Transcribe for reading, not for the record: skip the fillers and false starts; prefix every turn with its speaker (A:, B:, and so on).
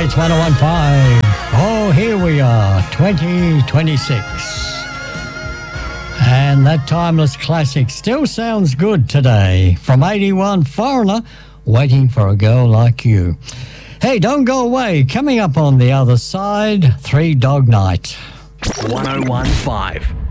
A: It's 101.5. Oh, here we are, 2026. And that timeless classic still sounds good today. From 81, Foreigner, Waiting for a Girl Like You. Hey, don't go away. Coming up on the other side, Three Dog Night.
B: 101.5.